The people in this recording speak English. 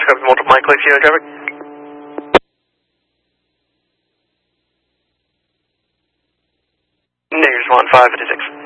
copy multiple Mike Lake, Sierra traffic. Negative 1556.